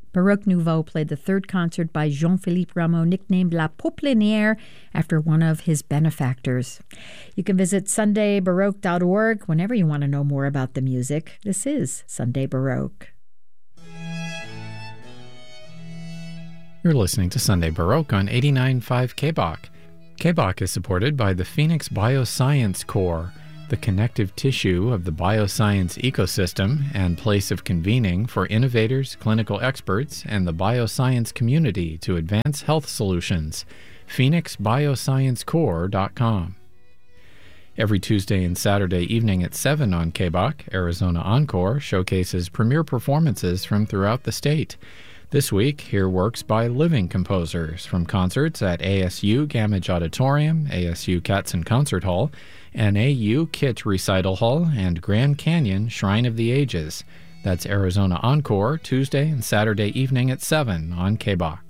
Baroque Nouveau played the third concert by Jean-Philippe Rameau, nicknamed La Poplinière, after one of his benefactors. You can visit SundayBaroque.org whenever you want to know more about the music. This is Sunday Baroque. You're listening to Sunday Baroque on 89.5 KBOC. KBOC is supported by the Phoenix Bioscience Core, the connective tissue of the bioscience ecosystem and place of convening for innovators, clinical experts, and the bioscience community to advance health solutions. PhoenixBioscienceCore.com. Every Tuesday and Saturday evening at 7 on KBOC, Arizona Encore showcases premier performances from throughout the state. This week, hear works by living composers from concerts at ASU Gamage Auditorium, ASU Katzen Concert Hall, NAU Kit Recital Hall, and Grand Canyon Shrine of the Ages. That's Arizona Encore, Tuesday and Saturday evening at 7 on KBOC.